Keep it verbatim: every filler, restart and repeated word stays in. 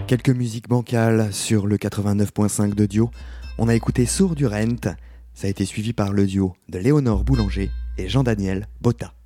Quelques musiques bancales sur le quatre-vingt-neuf point cinq de Dio. On a écouté Sourd du Rent, ça a été suivi par le duo de Léonore Boulanger et Jean-Daniel Botta.